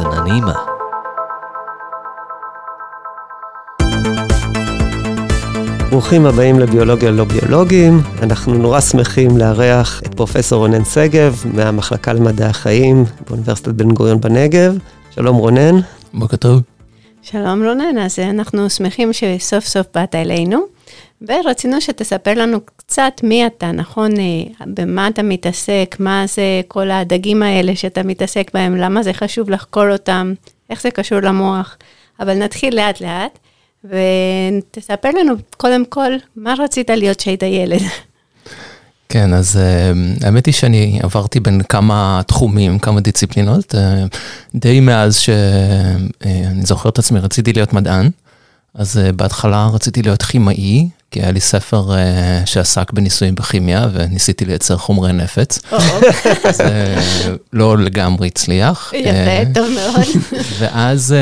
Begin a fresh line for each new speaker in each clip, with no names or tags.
האזנה נעימה.
ברוכים הבאים לביולוגיה לא ביולוגים. אנחנו נורא שמחים לארח את פרופסור רונן שגב מהמחלקה למדעי החיים באוניברסיטת בן גוריון בנגב. שלום רונן.
בוקר טוב.
שלום רונן, אז אנחנו שמחים שסוף סוף באת אלינו, ורצינו שתספר לנו קצת מי אתה, נכון? במה אתה מתעסק, מה זה כל הדגים האלה שאתה מתעסק בהם, למה זה חשוב לחקור אותם, איך זה קשור למוח, אבל נתחיל לאט לאט, ותספר לנו קודם כל, מה רצית להיות שהיית ילד?
כן, אז האמת היא שאני עברתי בין כמה תחומים, כמה דיסציפלינות, די מאז שאני זוכר את עצמי, רציתי להיות מדען, אז בהתחלה רציתי להיות כימאי, כי היה לי ספר שעסק בניסויים בכימיה, וניסיתי לייצר חומרי נפץ. זה לא לגמרי הצליח.
יפה, טוב מאוד.
ואז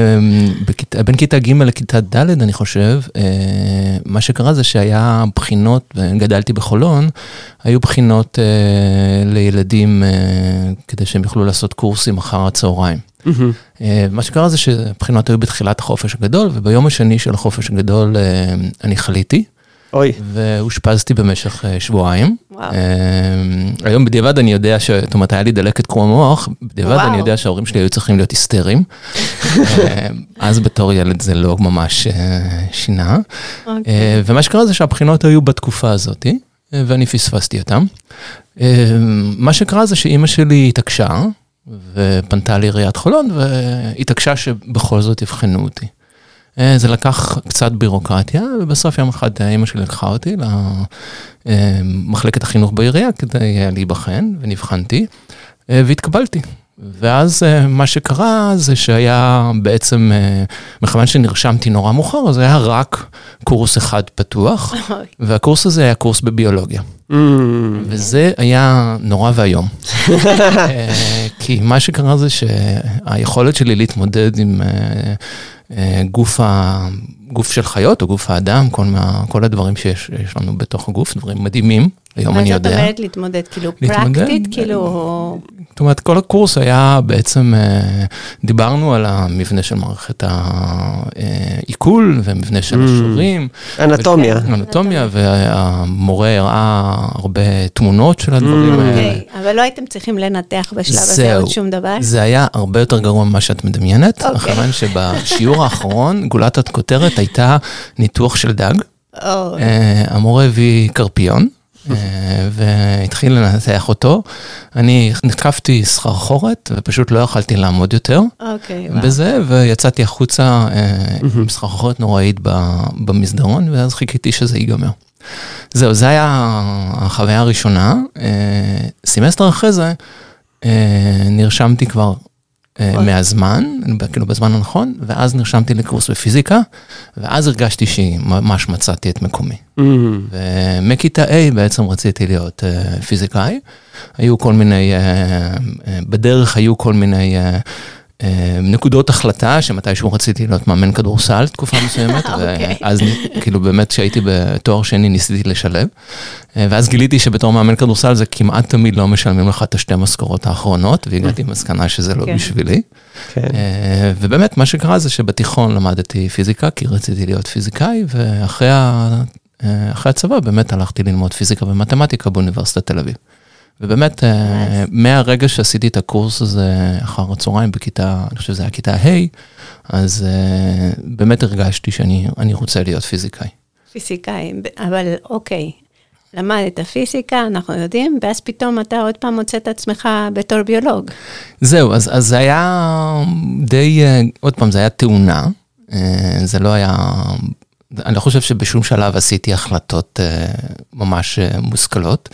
בין כיתה ג' לכיתה ד', אני חושב, מה שקרה זה שהיה בחינות, גדלתי בחולון, היו בחינות לילדים, כדי שהם יוכלו לעשות קורסים אחר הצהריים. מה שקרה זה שבחינות היו בתחילת החופש הגדול, וביום השני של החופש הגדול אני חליתי, והושפזתי במשך שבועיים. היום בדיעבד אני יודע זאת אומרת, היה לי דלקת קרום המוח, בדיעבד אני יודע שההורים שלי היו צריכים להיות היסטריים, אז בתור ילד זה לא ממש שינה, ומה שקרה זה שהבחינות היו בתקופה הזאת, ואני פספסתי אותם. מה שקרה זה שאמא שלי התעקשה, ופנתה לעיריית חולון, והתעקשה שבכל זאת יבחנו אותי. זה לקח קצת בירוקרטיה, ובסוף יום אחד אמא שלי לקחה אותי למחלקת החינוך בעירייה, כדי להיבחן, ונבחנתי, והתקבלתי. ואז מה שקרה זה שהיה בעצם, מכיוון שנרשמתי נורא מאוחר, אז היה רק קורס אחד פתוח, והקורס הזה היה קורס בביולוגיה. וזה היה נורא והיום. כי מה שקרה זה שהיכולת שלי להתמודד עם גוף של חיות או גוף האדם, כל הדברים שיש לנו בתוך הגוף, דברים מדהימים, היום אני יודע.
מה זאת אומרת להתמודד? כאילו פרקטית? כאילו...
זאת אומרת, כל הקורס היה בעצם, דיברנו על המבנה של מערכת העיכול, ומבנה של השרירים.
אנטומיה.
אנטומיה, והמורה הראה הרבה תמונות של הדברים האלה.
אבל לא הייתם צריכים לנתח בשלב הזה עוד שום דבר?
זה היה הרבה יותר גרוע ממה שאת מדמיינת, אחרי שבשיעור האחרון, גולת הכותרת הייתה ניתוח של דג. המורה הביא קרפיון, והתחיל לנתח אותו. אני נתקפתי סחרחורת, ופשוט לא יכלתי לעמוד יותר בזה, ויצאתי החוצה עם סחרחורת נוראית במסדרון, ואז חיכיתי שזה ייגמר. זהו, זה היה החוויה הראשונה. סמסטר אחרי זה, נרשמתי כבר מהזמן, כאילו בזמן הנכון, ואז נרשמתי לקורס בפיזיקה, ואז הרגשתי שממש מצאתי את מקומי. ומכיתה A בעצם רציתי להיות פיזיקאי, היו כל מיני, בדרך היו כל מיני נקודות החלטה, שמתישהו רציתי להיות מאמן כדורסל, תקופה מסוימת, ואז כאילו באמת כשהייתי בתואר שני ניסיתי לשלב, ואז גיליתי שבתור מאמן כדורסל זה כמעט תמיד לא משלמים לך את השתי משכורות האחרונות, והגעתי מסקנה שזה לא בשבילי. ובאמת מה שקרה זה שבתיכון למדתי פיזיקה, כי רציתי להיות פיזיקאי, ואחרי הצבא באמת הלכתי ללמוד פיזיקה ומתמטיקה באוניברסיטת תל אביב. ובאמת, מהרגע שעשיתי את הקורס הזה אחר הצהריים בכיתה, אני חושב שזה היה כיתה ה', אז באמת הרגשתי שאני רוצה להיות פיזיקאי.
פיזיקאי, אבל אוקיי, למדת פיזיקה, אנחנו יודעים, ואז פתאום אתה עוד פעם מוצא את עצמך בתור ביולוג.
זהו, אז זה היה די, עוד פעם, זה היה תאונה, זה לא היה... אני לא חושב שבשום שלב עשיתי החלטות ממש מושכלות.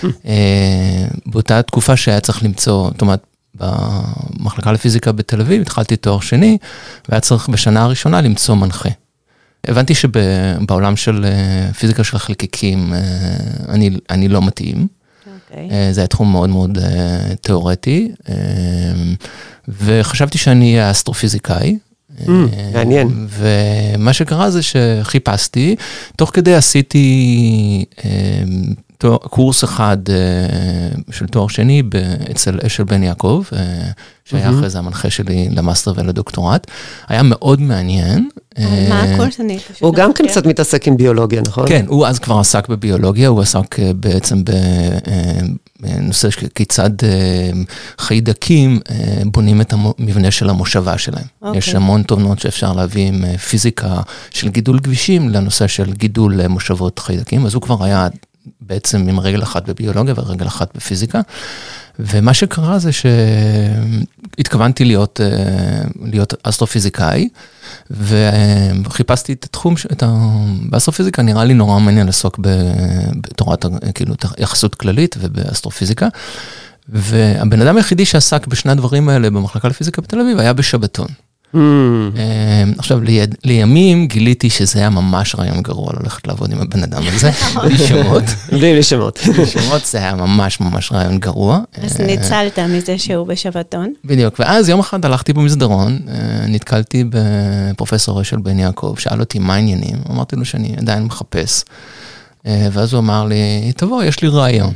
באותה תקופה שהיה צריך למצוא, זאת אומרת, במחלקה לפיזיקה בתל אביב, התחלתי תואר שני, והיה צריך בשנה הראשונה למצוא מנחה. הבנתי שבעולם של פיזיקה של החלקיקים, אני לא מתאים. זה היה תחום מאוד מאוד תיאורטי, וחשבתי שאני אהיה אסטרופיזיקאי,
מעניין.
ומה שקרה זה שחיפשתי, תוך כדי עשיתי קורס אחד של תואר שני אצל אשל בן יעקב, שהיה אחרי זה המנחה שלי למאסטר ולדוקטורט. היה מאוד מעניין.
מה הקורס?
הוא גם כן קצת מתעסק עם ביולוגיה, נכון?
כן, הוא אז כבר עסק בביולוגיה, הוא עסק בעצם בנושא כיצד חיידקים בונים את המבנה של המושבה שלהם. יש המון תובנות שאפשר להביא עם פיזיקה של גידול כבישים לנושא של גידול מושבות חיידקים, אז הוא כבר היה בעצם עם רגל אחת בביולוגיה ורגל אחת בפיזיקה, ומה שקרה זה שהתכוונתי להיות אסטרופיזיקאי, וחיפשתי את התחום, באסטרופיזיקה נראה לי נורא מעניין לעסוק בתורת, כאילו, יחסות כללית ובאסטרופיזיקה, והבן אדם היחידי שעסק בשני הדברים האלה במחלקה לפיזיקה בתל אביב היה בשבתון. עכשיו, לימים גיליתי שזה היה ממש רעיון גרוע ללכת לעבוד עם הבן אדם הזה, בלי שמות.
בלי שמות.
בלי שמות, זה היה ממש ממש רעיון גרוע.
אז ניצלת מזה שהוא בשבתון.
בדיוק, ואז יום אחד הלכתי במסדרון, נתקלתי בפרופסור אשל בן יעקב, שאל אותי מה העניינים, אמרתי לו שאני עדיין מחפש, ואז הוא אמר לי, תבוא, יש לי רעיון.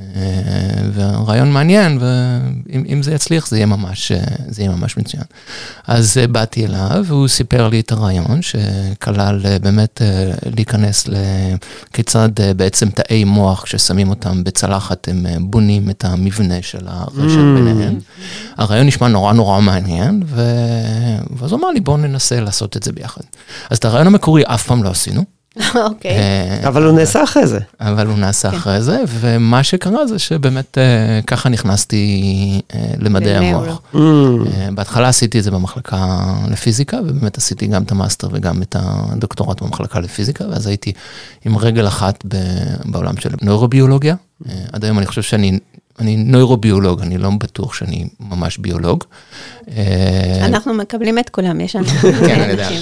ורעיון מעניין, ואם זה יצליח, זה יהיה ממש מצוין. אז באתי אליו, והוא סיפר לי את הרעיון, שכלל באמת להיכנס לכיצד בעצם תאי מוח, כששמים אותם בצלחת, הם בונים את המבנה של הרשת ביניהם. הרעיון נשמע נורא נורא מעניין, ואז הוא אמר לי, בואו ננסה לעשות את זה ביחד. אז את הרעיון המקורי אף פעם לא עשינו,
אוקיי.
אבל הוא נעשה אחרי זה.
אבל הוא נעשה אחרי זה, ומה שקרה זה שבאמת ככה נכנסתי למדעי המוח. בהתחלה עשיתי את זה במחלקה לפיזיקה, ובאמת עשיתי גם את המאסטר וגם את הדוקטורט במחלקה לפיזיקה, ואז הייתי עם רגל אחת בעולם של נוירוביולוגיה. עד היום אני חושב שאני נוירוביולוג, אני לא בטוח שאני ממש ביולוג.
אנחנו מקבלים את כולם, יש לנו.
כן, אני יודע.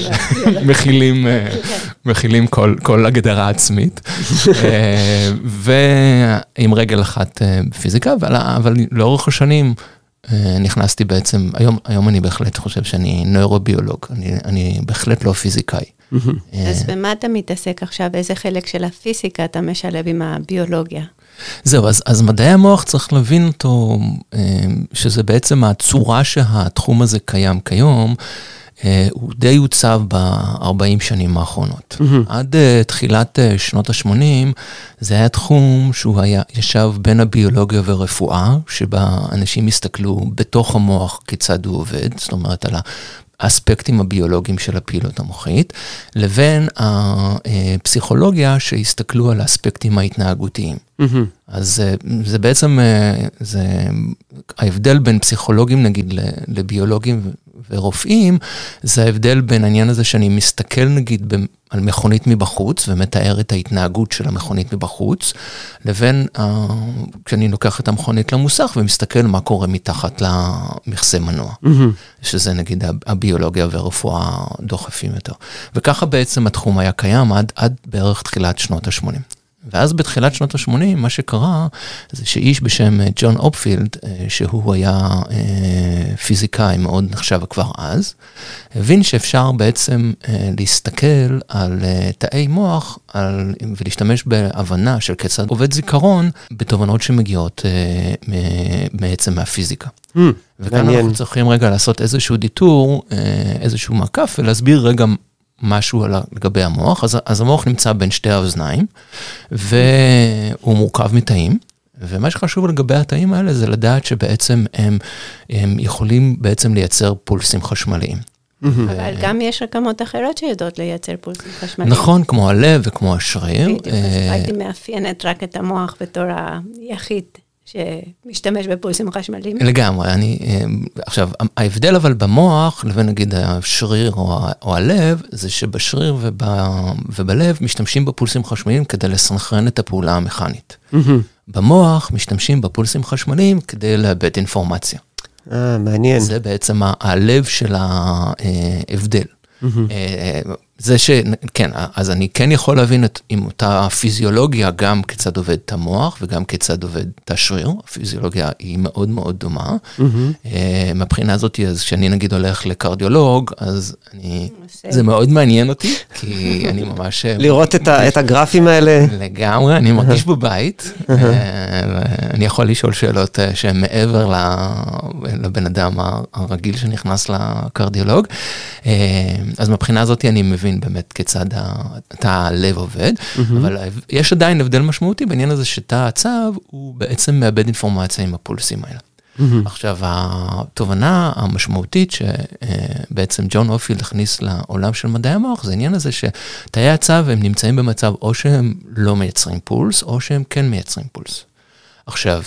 מכילים כל הגדרה עצמית. ועם רגל אחת בפיזיקה, אבל לאורך השנים נכנסתי בעצם, היום אני בהחלט חושב שאני נוירוביולוג, אני בהחלט לא פיזיקאי.
אז במה אתה מתעסק עכשיו? איזה חלק של הפיזיקה אתה משלב עם הביולוגיה?
זהו, אז מדעי המוח צריך להבין אותו, שזה בעצם הצורה שהתחום הזה קיים כיום, הוא די עוצב ב-40 שנים האחרונות. עד תחילת שנות ה-80, זה היה תחום שהוא ישב בין הביולוגיה ורפואה, שבה אנשים הסתכלו בתוך המוח כיצד הוא עובד, זאת אומרת על האספקטים הביולוגיים של הפעילות המוחית, לבין הפסיכולוגיה שהסתכלו על האספקטים ההתנהגותיים. אז זה בעצם, ההבדל בין פסיכולוגים נגיד לביולוגים ורופאים, זה ההבדל בין העניין הזה שאני מסתכל נגיד על מכונית מבחוץ, ומתאר את ההתנהגות של המכונית מבחוץ, לבין כשאני לוקח את המכונית למוסך, ומסתכל מה קורה מתחת למכסה מנוע. שזה נגיד הביולוגיה והרפואה דוחפים יותר. וככה בעצם התחום היה קיים עד בערך תחילת שנות ה-80. ואז בתחילת שנות ה-80, מה שקרה, זה שאיש בשם ג'ון אופפילד, שהוא היה פיזיקאי מאוד נחשב כבר אז, הבין שאפשר בעצם להסתכל על תאי מוח, ולהשתמש בהבנה של כיצד עובד זיכרון, בתובנות שמגיעות בעצם מהפיזיקה. וכאן אנחנו צריכים רגע לעשות איזשהו דיטור, איזשהו מקף, ולהסביר רגע משהו לגבי המוח. אז המוח נמצא בין שתי האוזניים, והוא מורכב מתאים, ומה שחשוב לגבי התאים האלה זה לדעת שבעצם הם יכולים בעצם לייצר פולסים חשמליים.
אבל גם יש רקמות אחרות שיודעות לייצר פולסים חשמליים.
נכון, כמו הלב וכמו השריר.
בדיוק, אז הייתי מאפיינת רק את המוח בתור היחיד שמשתמש בפולסים חשמליים.
לגמרי, עכשיו, ההבדל אבל במוח, לבין נגיד השריר או הלב, זה שבשריר ובלב משתמשים בפולסים חשמליים כדי לסנכרן את הפעולה המכנית. במוח משתמשים בפולסים חשמליים כדי לאבד אינפורמציה.
מעניין.
זה בעצם הלב של ההבדל. כן, אז אני כן יכול להבין עם אותה פיזיולוגיה, גם כיצד עובד את המוח, וגם כיצד עובד את השריר. הפיזיולוגיה היא מאוד מאוד דומה. מבחינה הזאת, אז כשאני נגיד הולך לקרדיולוג, אז זה מאוד מעניין אותי, כי אני ממש...
לראות את הגרפים האלה.
לגמרי, אני מרגיש בבית. אני יכול לשאול שאלות שהן מעבר לבן אדם הרגיל שנכנס לקרדיולוג. אז מבחינה הזאת אני מבין באמת כיצד הלב עובד, אבל יש עדיין הבדל משמעותי בעניין הזה שתא העצב הוא בעצם מאבד אינפורמציה עם הפולסים האלה. עכשיו, התובנה המשמעותית שבעצם ג'ון אופילד הכניס לעולם של מדעי המוח, זה העניין הזה שתאי העצב הם נמצאים במצב או שהם לא מייצרים פולס, או שהם כן מייצרים פולס. עכשיו,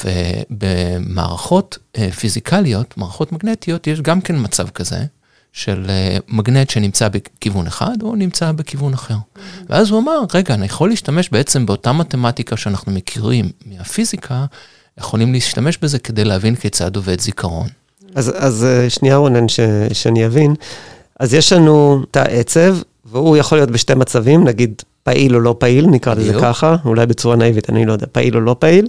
במערכות פיזיקליות, מערכות מגנטיות, יש גם כן מצב כזה, של מגנט שנמצא בכיוון אחד, או נמצא בכיוון אחר. ואז הוא אמר, רגע, אני יכול להשתמש בעצם באותה מתמטיקה שאנחנו מכירים מהפיזיקה, יכולים להשתמש בזה כדי להבין כיצד עובד זיכרון.
אז שנייה רונן, שאני אבין. אז יש לנו תא עצב, והוא יכול להיות בשתי מצבים, נגיד פעיל או לא פעיל, נקרא לזה ככה, אולי בצורה נאיבית, אני לא יודע, פעיל או לא פעיל.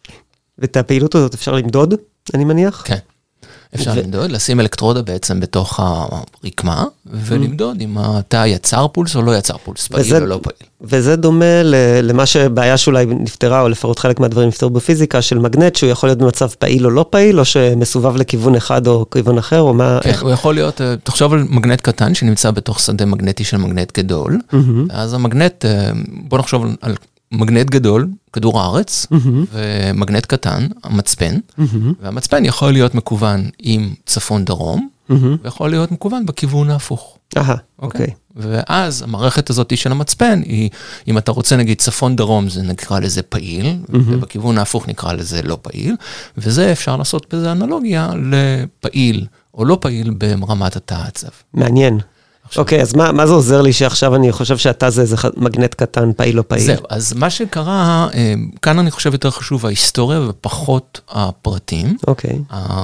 ואת הפעילות הזאת אפשר למדוד, אני מניח?
כן. אפשר למדוד, לשים אלקטרודה בעצם בתוך הרקמה, ולמדוד אם התא יצר פולס או לא יצר פולס, פעיל או לא פעיל.
וזה דומה למה שבעיה שאולי נפתרה, או לפחות חלק מהדברים נפתרו בפיזיקה, של מגנט, שהוא יכול להיות במצב פעיל או לא פעיל, או שמסובב לכיוון אחד או כיוון אחר, או מה...
כן, הוא יכול להיות, תחשוב על מגנט קטן, שנמצא בתוך שדה מגנטי של מגנט גדול, אז המגנט, בוא נחשוב על מגנט גדול, כדור הארץ, ומגנט קטן, המצפן, והמצפן יכול להיות מקוון עם צפון דרום, ויכול להיות מקוון בכיוון ההפוך.
אוקיי.
ואז המערכת הזאת של המצפן, אם אתה רוצה נגיד צפון דרום, זה נקרא לזה פעיל, ובכיוון ההפוך נקרא לזה לא פעיל, וזה אפשר לעשות בזה אנלוגיה לפעיל או לא פעיל ברמת התא העצב.
מעניין. אוקיי, אז מה זה עוזר לי שעכשיו אני חושב שאתה זה איזה מגנט קטן, פעיל או פעיל?
זהו, אז מה שקרה, כאן אני חושב יותר חשוב ההיסטוריה ופחות הפרטים.
אוקיי.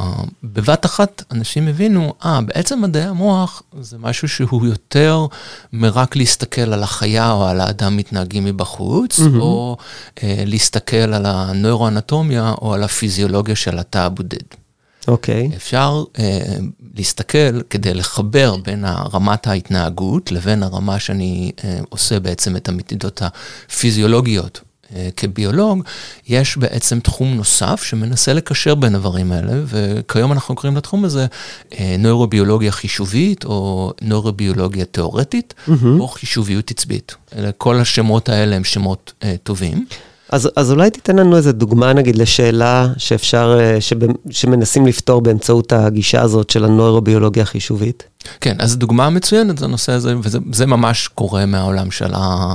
בבת אחת אנשים הבינו, בעצם מדעי המוח זה משהו שהוא יותר מרק להסתכל על החיה או על האדם מתנהגים מבחוץ, או להסתכל על הנוירואנטומיה או על הפיזיולוגיה של התא הבודד.
אוקיי.
אפשר להסתכל כדי לחבר בין רמת ההתנהגות לבין הרמה שאני עושה בעצם את המדידות הפיזיולוגיות. כביולוג, יש בעצם תחום נוסף שמנסה לקשר בין הדברים האלה, וכיום אנחנו קוראים לתחום הזה נוירוביולוגיה חישובית, או נוירוביולוגיה תיאורטית, או חישוביות עצבית. כל השמות האלה הם שמות טובים.
אז אולי תיתן לנו איזו דוגמה, נגיד, לשאלה שאפשר, שמנסים לפתור באמצעות הגישה הזאת של הנוירוביולוגיה החישובית?
כן, אז דוגמה מצוינת זה הנושא הזה, וזה ממש קורה מהעולם של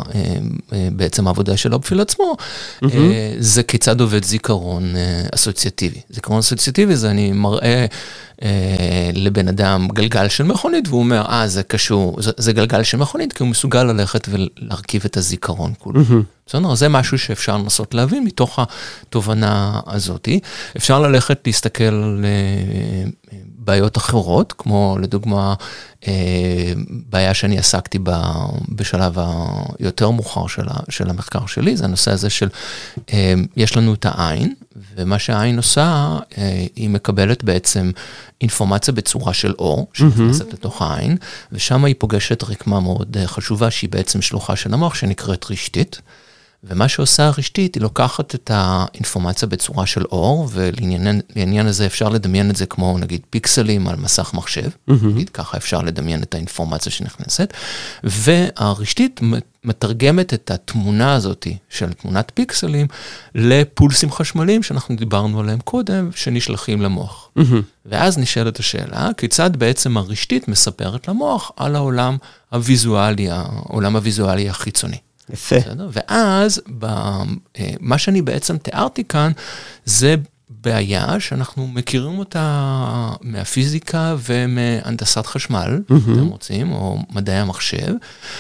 בעצם העבודה של אופילד עצמו, זה כיצד עובד זיכרון אסוציאטיבי. זיכרון אסוציאטיבי זה אני מראה לבן אדם גלגל של מכונית, והוא אומר, זה קשור, זה גלגל של מכונית, כי הוא מסוגל ללכת ולהרכיב את הזיכרון כולו. בסדר? זה משהו שאפשר לנסות להבין מתוך התובנה הזאת. אפשר ללכת להסתכל על בעיות אחרות, כמו לדוגמה, בעיה שאני עסקתי בשלב היותר מאוחר של המחקר שלי, זה הנושא הזה של, יש לנו את העין, ומה שהעין עושה, היא מקבלת בעצם אינפורמציה בצורה של אור, שנכנסת לתוך העין, ושם היא פוגשת רקמה מאוד חשובה, שהיא בעצם שלוחה של המוח, שנקראת רשתית, ומה שעושה הרשתית, היא לוקחת את האינפורמציה בצורה של אור, ולעניין הזה אפשר לדמיין את זה כמו נגיד פיקסלים על מסך מחשב, נגיד ככה אפשר לדמיין את האינפורמציה שנכנסת, והרשתית מתרגמת את התמונה הזאת של תמונת פיקסלים לפולסים חשמליים שאנחנו דיברנו עליהם קודם, שנשלחים למוח. ואז נשאלת השאלה, כיצד בעצם הרשתית מספרת למוח על העולם הוויזואלי החיצוני.
יפה.
ואז, מה שאני בעצם תיארתי כאן, זה בעיה שאנחנו מכירים אותה מהפיזיקה ומהנדסת חשמל, אתם רוצים, או מדעי המחשב,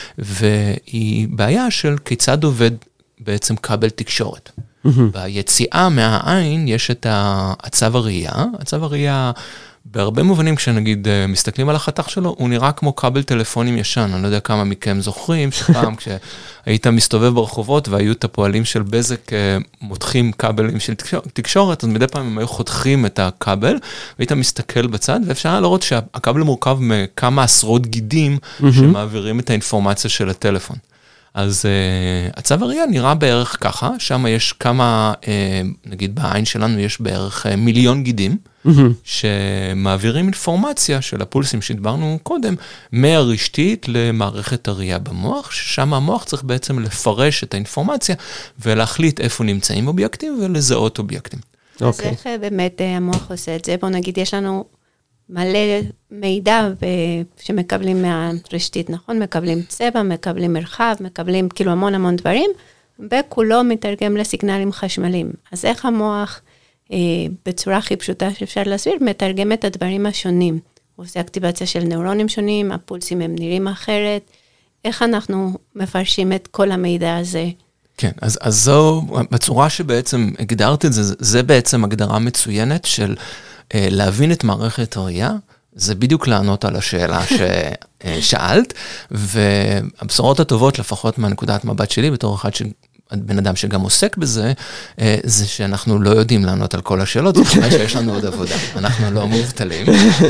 והיא בעיה של כיצד עובד בעצם כבל תקשורת. ביציאה מהעין יש את עצב הראייה, עצב הראייה בהרבה מובנים, כשנגיד מסתכלים על החתך שלו, הוא נראה כמו כבל טלפונים ישן. אני לא יודע כמה מכם זוכרים, שפעם כשהיית מסתובב ברחובות, והיו את הפועלים של בזק מותחים כבלים של תקשורת, אז מדי פעם הם היו חותכים את הכבל, והיית מסתכל בצד, ואפשר לראות שהכבל מורכב מכמה עשרות גידים, שמעבירים את האינפורמציה של הטלפון. אז הצו הראייה נראה בערך ככה, שם יש כמה, נגיד בעין שלנו יש בערך 1,000,000 גידים, שמעבירים אינפורמציה של הפולסים שדברנו קודם, מהרשתית למערכת הראייה במוח, ששם המוח צריך בעצם לפרש את האינפורמציה, ולהחליט איפה נמצאים אובייקטים, ולזהות אובייקטים.
אז איך באמת המוח עושה את זה? בוא נגיד, יש לנו מלא מידע שמקבלים מהרשתית, נכון? מקבלים צבע, מקבלים מרחב, מקבלים כאילו המון דברים, וכולו מתרגם לסיגנלים חשמליים. אז איך המוח, בצורה הכי פשוטה שאפשר להסביר, מתרגם את הדברים השונים. הוא עושה אקטיבציה של נוירונים שונים, הפולסים הם נראים אחרת, איך אנחנו מפרשים את כל המידע הזה?
כן, אז זו, בצורה שבעצם הגדרת את זה, זה בעצם הגדרה מצוינת של להבין את מערכת הראייה, זה בדיוק לענות על השאלה ששאלת, והבשורות הטובות, לפחות מהנקודת מבט שלי, בתור אחד בן אדם שגם עוסק בזה, זה שאנחנו לא יודעים לענות על כל השאלות, זאת אומרת שיש לנו עוד עבודה, אנחנו לא מובטלים.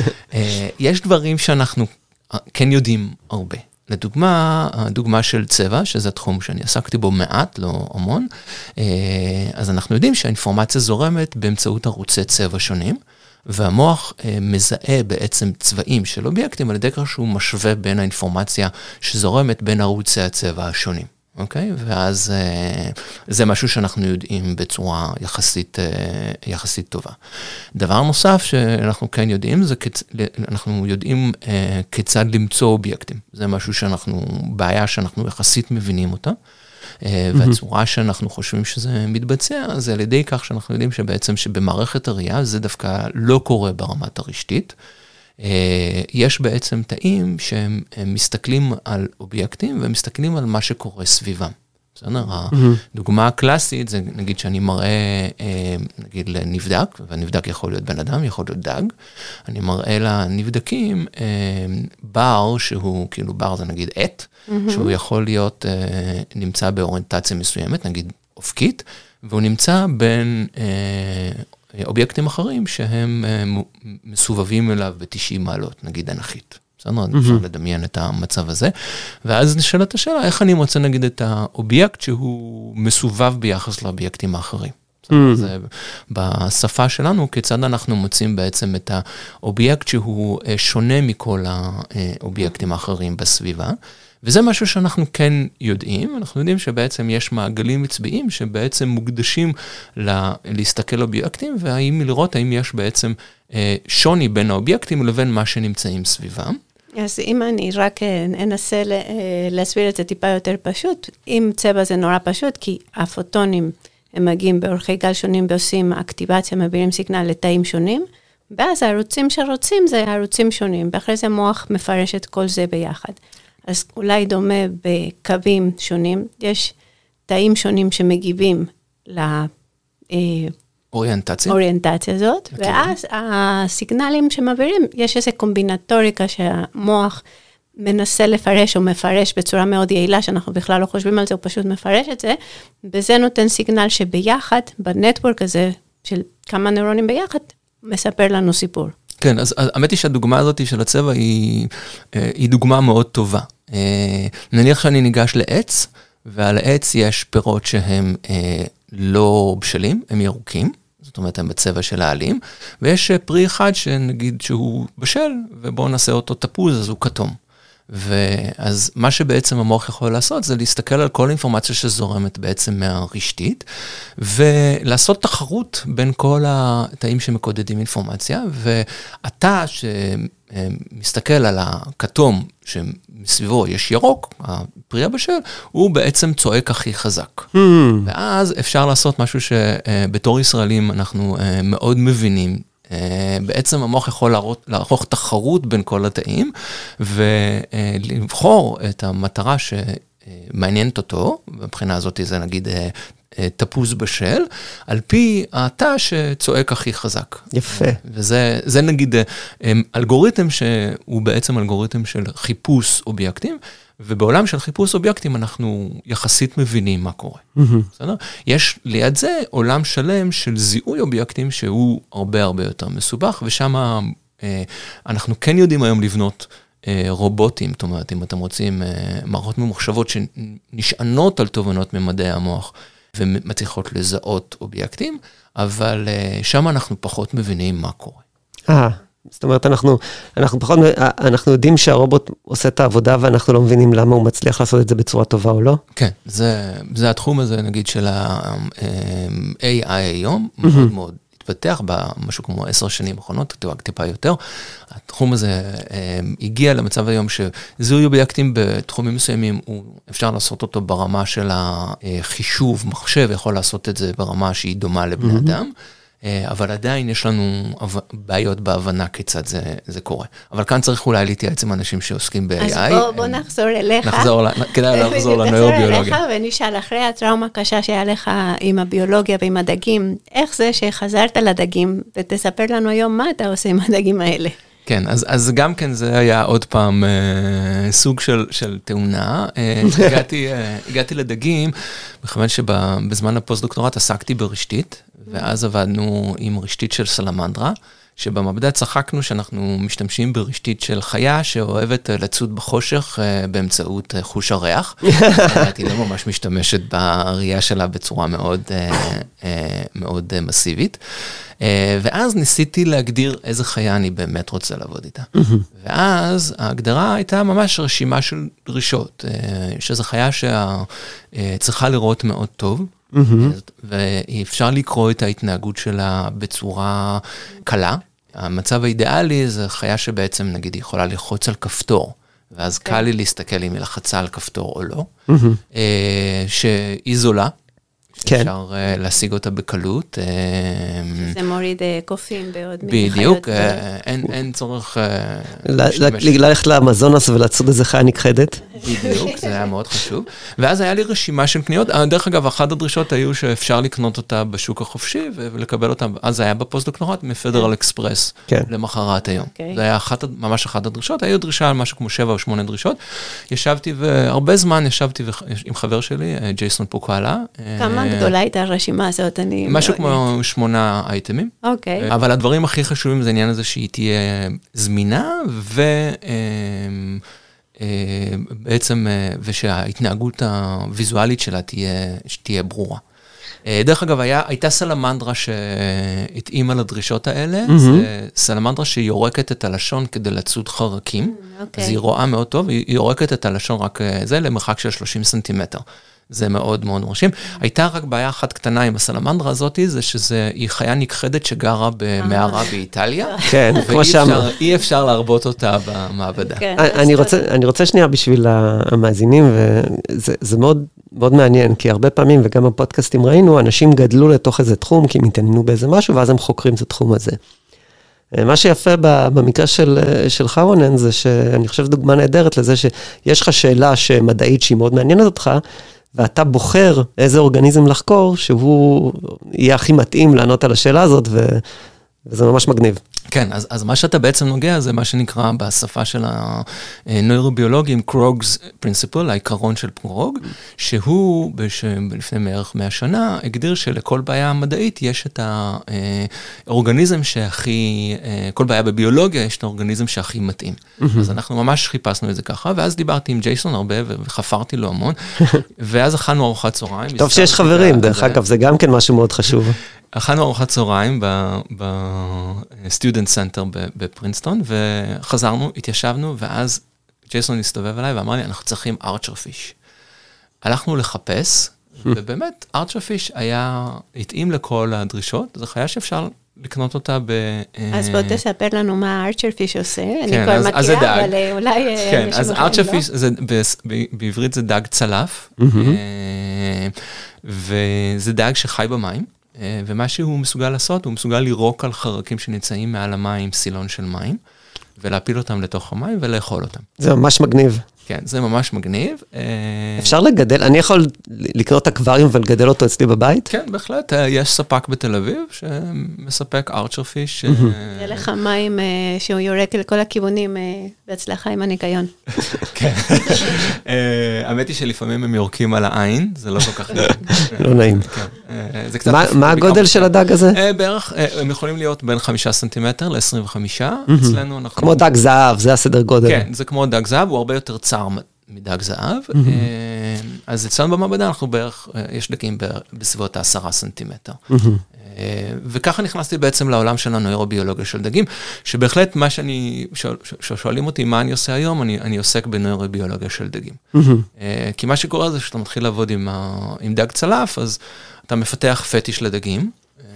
יש דברים שאנחנו כן יודעים הרבה. לדוגמה, הדוגמה של צבע, שזה תחום שאני עסקתי בו מעט, לא המון, אז אנחנו יודעים שהאינפורמציה זורמת באמצעות ערוצי צבע שונים, והמוח מזהה בעצם צבעים של אובייקטים, על ידי כך שהוא משווה בין האינפורמציה שזורמת בין ערוצי הצבע השונים. אוקיי? ואז זה משהו שאנחנו יודעים בצורה יחסית טובה. דבר נוסף שאנחנו כן יודעים, זה אנחנו יודעים כיצד למצוא אובייקטים. זה משהו בעיה שאנחנו יחסית מבינים אותה, והצורה שאנחנו חושבים שזה מתבצע, זה על ידי כך שאנחנו יודעים שבעצם שבמערכת הראייה זה דווקא לא קורה ברמת הרשתית, יש בעצם תאים שהם מסתכלים על אובייקטים, ומסתכלים על מה שקורה סביבם. בסדר? הדוגמה הקלאסית, זה נגיד שאני מראה, נגיד לנבדק, והנבדק יכול להיות בן אדם, יכול להיות דג, אני מראה לנבדקים בר, שהוא כאילו בר זה נגיד עט, שהוא יכול להיות, נמצא באוריינטציה מסוימת, נגיד אופקית, והוא נמצא בין אובייקטים אחרים שהם מסובבים אליו ב-90 מעלות, נגיד אנכית. בסדר, אפשר לדמיין את המצב הזה. ואז נשאלת השאלה, איך אני מוצא נגיד את האובייקט שהוא מסובב ביחס לאובייקטים האחרים. זה בשפה שלנו, כיצד אנחנו מוצאים בעצם את האובייקט שהוא שונה מכל האובייקטים האחרים בסביבה. וזה משהו שאנחנו כן יודעים, אנחנו יודעים שבעצם יש מעגלים מצביעים שבעצם מוקדשים להסתכל אובייקטים, לראות האם יש בעצם שוני בין האובייקטים לבין מה שנמצאים סביבם.
אז אם אני רק אנסה להסביר את זה טיפה יותר פשוט, אם צבע זה נורא פשוט, כי הפוטונים הם מגיעים באורכי גל שונים ועושים אקטיבציה, מעבירים סיגנל לתאים שונים, ואז הערוצים שרוצים זה ערוצים שונים, ואחרי זה המוח מפרש את כל זה ביחד. אז אולי דומה בקווים שונים, יש תאים שונים שמגיבים לאוריינטציה הזאת, ואז הסיגנלים שמעבירים, יש איזו קומבינטוריקה שהמוח מנסה לפרש או מפרש בצורה מאוד יעילה, שאנחנו בכלל לא חושבים על זה, הוא פשוט מפרש את זה, וזה נותן סיגנל שביחד, בנטוורק הזה של כמה נוירונים ביחד, מספר לנו סיפור.
כן, אז האמת היא שהדוגמה הזאת של הצבע היא דוגמה מאוד טובה. נניח שאני ניגש לעץ, ועל העץ יש פירות שהם לא בשלים, הם ירוקים, זאת אומרת הם בצבע של העלים, ויש פרי אחד שנגיד שהוא בשל, ובואו נעשה אותו תפוז, אז הוא כתום. ואז מה שבעצם המוח יכול לעשות, זה להסתכל על כל אינפורמציה שזורמת בעצם מהרשתית, ולעשות תחרות בין כל התאים שמקודדים אינפורמציה, ואתה שמסתכל על הכתום, שמסביבו יש ירוק, הפרי הבשל, הוא בעצם צועק הכי חזק. ואז אפשר לעשות משהו שבתור ישראלים אנחנו מאוד מבינים, בעצם המוח יכול לערוך תחרות בין כל התאים, ולבחור את המטרה שמעניינת אותו, מבחינה הזאת זה נגיד תפוז בשל, על פי התא שצועק הכי חזק.
יפה.
וזה נגיד אלגוריתם שהוא בעצם אלגוריתם של חיפוש אובייקטים, ובעולם של חיפוש אובייקטים אנחנו יחסית מבינים מה קורה. בסדר? יש ליד זה עולם שלם של זיהוי אובייקטים שהוא הרבה הרבה יותר מסובך, ושם אנחנו כן יודעים היום לבנות רובוטים, זאת אומרת, אם אתם רוצים מערכות ממוחשבות שנשענות על תובנות ממדעי המוח, ומצליחות לזהות אובייקטים, אבל שם אנחנו פחות מבינים מה קורה.
זאת אומרת, אנחנו יודעים שהרובוט עושה את העבודה, ואנחנו לא מבינים למה הוא מצליח לעשות את זה בצורה טובה או לא?
כן, זה התחום הזה, נגיד, של ה-AI היום, מאוד מאוד התפתח במשהו כמו 10 שנים האחרונות, טיפה יותר. התחום הזה הגיע למצב היום שזיהוי אובייקטים בתחומים מסוימים, אפשר לעשות אותו ברמה של החישוב, מחשב יכול לעשות את זה ברמה שהיא דומה לבני אדם, אבל עדיין יש לנו בעיות בהבנה כיצד זה קורה. אבל כאן צריך אולי להתייעץ עם אנשים שעוסקים ב-AI.
אז בוא נחזור אליך.
כדאי לחזור לנוירוביולוגיה.
ונשאל, אחרי הטראומה הקשה שהיה לך עם הביולוגיה ועם הדגים, איך זה שחזרת לדגים, ותספר לנו היום מה אתה עושה עם הדגים האלה?
כן, אז גם כן זה היה עוד פעם סוג של תאונה. הגעתי לדגים, מכיוון שבזמן הפוסט-דוקטורט עסקתי ברשתית, ואז עבדנו עם רשתית של סלמנדרה, שבמעבדה צחקנו שאנחנו משתמשים ברשתית של חיה שאוהבת לצוד בחושך באמצעות חוש הריח. היא לא ממש משתמשת בראייה שלה בצורה מאוד, מאוד מסיבית. ואז ניסיתי להגדיר איזה חיה אני באמת רוצה לעבוד איתה. ואז ההגדרה הייתה ממש רשימה של דרישות, שזו חיה שצריכה לראות מאוד טוב, ואפשר לקרוא את ההתנהגות שלה בצורה קלה. המצב האידיאלי זה חיה שבעצם נגיד יכולה ללחוץ על כפתור, ואז קל לי להסתכל אם היא לחצה על כפתור או לא, שהיא זולה, אפשר להשיג אותה בקלות.
זה מוריד קופים בעוד
בדיוק, אין צורך
ללכת לאמזונס ולצוד איזה חיה נכחדת.
בדיוק, זה היה מאוד חשוב. ואז היה לי רשימה של קניות. דרך אגב, אחת הדרישות היו שאפשר לקנות אותה בשוק החופשי ולקבל אותה. אז זה היה בפוסט-דוקטורט מפדרל אקספרס למחרת היום. זה היה ממש אחת הדרישות. היו דרישה על משהו כמו 7 או 8 דרישות. ישבתי והרבה זמן ישבתי עם חבר שלי, ג'ייסון פוקאלה.
כמה גדולה הייתה הרשימה הזאת?
משהו כמו 8 אייטמים.
אוקיי.
אבל הדברים הכי חשובים זה העניין הזה שהיא תהיה זמינה בעצם, ושההתנהגות הוויזואלית שלה תהיה ברורה. דרך אגב, הייתה סלמנדרה שהתאימה לדרישות האלה, זה סלמנדרה שיורקת את הלשון כדי לצוד חרקים, אז היא רואה מאוד טוב, היא יורקת את הלשון רק זה למרחק של 30 סנטימטר. זה מאוד מאוד מרשים. הייתה רק בעיה אחת קטנה עם הסלמנדרה הזאת, זה שהיא חיה נכחדת שגרה במערה באיטליה, ואי אפשר להרבות אותה במעבדה.
אני רוצה שנייה בשביל המאזינים, וזה מאוד מאוד מעניין, כי הרבה פעמים, וגם בפודקאסטים ראינו, אנשים גדלו לתוך איזה תחום, כי הם התעניינו באיזה משהו, ואז הם חוקרים את התחום הזה. מה שיפה במקרה שלך, רונן, זה שאני חושב דוגמה נהדרת לזה שיש לך שאלה שמדעית שהיא מאוד מעניינת אותך, ואתה בוחר איזה אורגניזם לחקור, שהוא יהיה הכי מתאים לענות על השאלה הזאת, וזה ממש מגניב.
כן, אז מה שאתה בעצם נוגע, זה מה שנקרא בשפה של הנוירוביולוגים, קרוג's principle, העיקרון של קרוג, שהוא לפני בערך 100 שנה, הגדיר שלכל בעיה מדעית יש את האורגניזם שהכי, כל בעיה בביולוגיה יש את האורגניזם שהכי מתאים. אז אנחנו ממש חיפשנו את זה ככה, ואז דיברתי עם ג'ייסון הרבה, וחפרתי לו המון, ואז אכלנו ארוחת צהריים.
טוב שיש חברים, דרך אגב, זה גם כן משהו מאוד חשוב.
אכלנו ארוחת צהריים בסטודנט סנטר בפרינסטון, וחזרנו, התיישבנו, ואז ג'ייסון הסתובב אליי ואמר לי, אנחנו צריכים ארצ'רפיש. הלכנו לחפש, ובאמת ארצ'רפיש התאים לכל הדרישות, זו חיה שאפשר לקנות אותה
אז בוא תספר לנו מה ארצ'רפיש עושה, אני כבר מכירה, אבל אולי...
כן, אז ארצ'רפיש, בעברית זה דג צלף, וזה דג שחי במים, ומה שהוא מסוגל לעשות, הוא מסוגל לירוק על חרקים שנמצאים מעל המים, סילון של מים, ולהפיל אותם לתוך המים ולאכול אותם.
זה ממש מגניב.
כן, זה ממש מגניב.
אפשר לגדל, אני יכול לקנות אקווריום ולגדל אותו אצלי בבית?
כן, בהחלט, יש ספק בתל אביב שמספק ארצ'רפיש.
יהיה לך מים שהוא יורק לכל הכיוונים בהצלחה עם הניקיון.
כן. האמת היא שלפעמים הם יורקים על העין, זה לא כל כך נעים.
לא נעים. מה הגודל של הדג הזה?
בערך, הם יכולים להיות בין 5 סנטימטר ל-25. אצלנו אנחנו...
כמו דג זהב, זה הסדר גודל.
כן, זה כמו דג זהב, הוא הרבה יותר צר מדג זהב. אז אצלנו במעבדה אנחנו בערך, יש דגים בסביבות 10 סנטימטר. וככה נכנסתי בעצם לעולם של הנוירוביולוגיה של דגים, שבהחלט מה שואלים אותי מה אני עושה היום, אני עוסק בנוירוביולוגיה של דגים. כי מה שקורה זה שאתה מתחיל לעבוד עם דג צלף, אז אתה מפתח פטיש לדגים,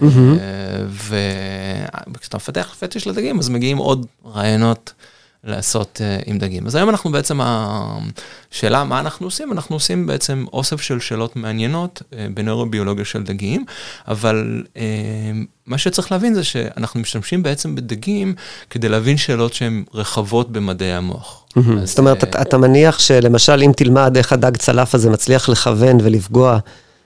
וכשאתה מפתח פטיש לדגים, אז מגיעים עוד רעיונות לעשות עם דגים. אז היום אנחנו בעצם, השאלה מה אנחנו עושים? אנחנו עושים בעצם אוסף של שאלות מעניינות בנוירוביולוגיה של דגים, אבל מה שצריך להבין זה שאנחנו משתמשים בעצם בדגים כדי להבין שאלות שהן רחבות במדעי המוח.
זאת אומרת, אתה מניח שלמשל אם תלמד איך הדג צלף הזה מצליח לכוון ולפגוע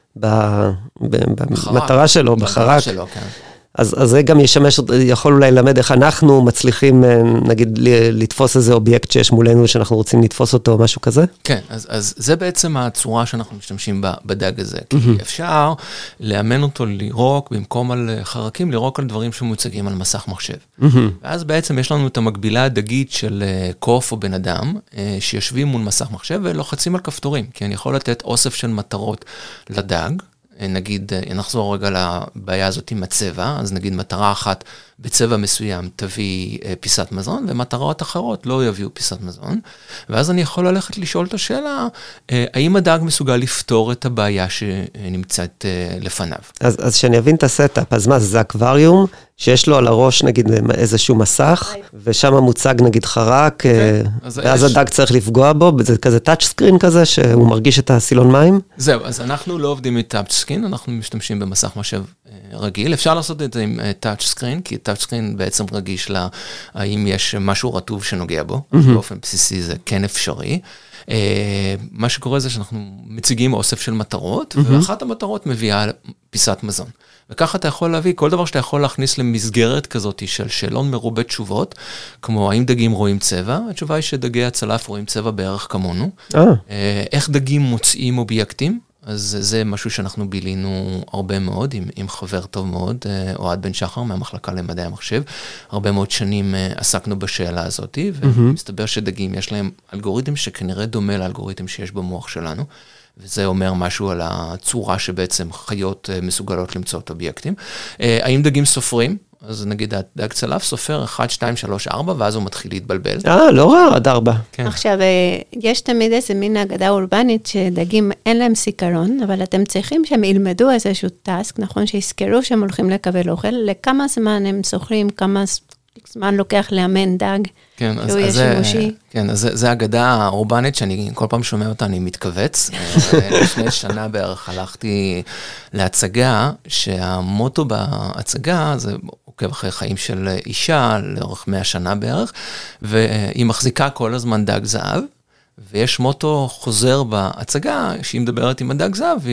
במטרה שלו, בחרק. אז זה גם ישמש, יכול אולי ללמד איך אנחנו מצליחים, נגיד, לתפוס איזה אובייקט שיש מולנו, שאנחנו רוצים לתפוס אותו או משהו כזה?
כן, אז זה בעצם הצורה שאנחנו משתמשים בדג הזה, כי אפשר לאמן אותו לירוק, במקום על חרקים, לירוק על דברים שמוצגים על מסך מחשב. ואז בעצם יש לנו את המקבילה הדגית של קוף או בן אדם, שיושבים מול מסך מחשב ולוחצים על כפתורים, כי אני יכול לתת אוסף של מטרות לדג, נגיד, נחזור רגע לבעיה הזאת עם הצבע, אז נגיד מטרה אחת בצבע מסוים תביא פיסת מזון, ומטרות אחרות לא יביאו פיסת מזון, ואז אני יכול ללכת לשאול את השאלה, האם הדג מסוגל לפתור את הבעיה שנמצאת לפניו? אז
שאני אבין את הסטאפ, אז מה, זה אקווריום שיש לו על הראש נגיד איזשהו מסך, ושם מוצג נגיד חרק, ואז הדג צריך לפגוע בו, זה כזה טאצ' סקרין כזה, שהוא מרגיש את הסילון מים?
זהו, אז אנחנו לא עובדים עם טאצ' סקרין, אנחנו משתמשים במסך מחשב רגיל, אפשר לעשות את זה עם טאצ' סקרין, כי טאצ' סקרין בעצם רגיש לה, האם יש משהו רטוב שנוגע בו, באופן בסיסי זה כן אפשרי. מה שקורה זה שאנחנו מציגים אוסף של מטרות, ואחת המטרות מביאה פיסת מזון. וככה אתה יכול להביא, כל דבר שאתה יכול להכניס למסגרת כזאת של שאלון מרובה תשובות, כמו האם דגים רואים צבע, התשובה היא שדגי הצלף רואים צבע בערך כמונו. איך דגים מוצאים אובייקטים, אז זה משהו שאנחנו בילינו הרבה מאוד, עם חבר טוב מאוד, אוהד בן שחר מהמחלקה למדעי המחשב. הרבה מאוד שנים עסקנו בשאלה הזאת, ומסתבר שדגים יש להם אלגוריתם שכנראה דומה לאלגוריתם שיש במוח שלנו, וזה אומר משהו על הצורה שבעצם חיות מסוגלות למצוא את אובייקטים. האם דגים סופרים? אז נגיד, דג צלף סופר 1, 2, 3, 4, ואז הוא מתחיל להתבלבל.
לא רע, עד 4.
עכשיו, יש תמיד איזה מין אגדה אורבנית שדגים אין להם זיכרון, אבל אתם צריכים שהם ילמדו איזשהו טסק, נכון? שיזכרו שהם הולכים לקבל אוכל, לכמה זמן הם זוכרים, כמה זמן לוקח לאמן דג, שהוא יהיה שימושי.
כן, אז זה אגדה האורבנית שאני כל פעם שומע אותה, אני מתכווץ. לפני שנה בערך הלכתי להצגה, שהמוטו בהצגה זה עוקב אחרי חיים של אישה, לאורך 100 שנה בערך, והיא מחזיקה כל הזמן דג זהב, ויש מוטו חוזר בהצגה, שהיא מדברת עם הדג זהב,